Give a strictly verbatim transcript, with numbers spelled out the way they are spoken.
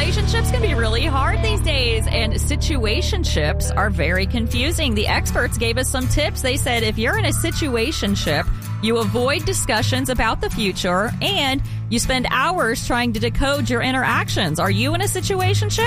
relationships can be really hard these days, and situationships are very confusing. The experts gave us some tips. They said if you're in a situationship, you avoid discussions about the future, and you spend hours trying to decode your interactions. Are you in a situationship?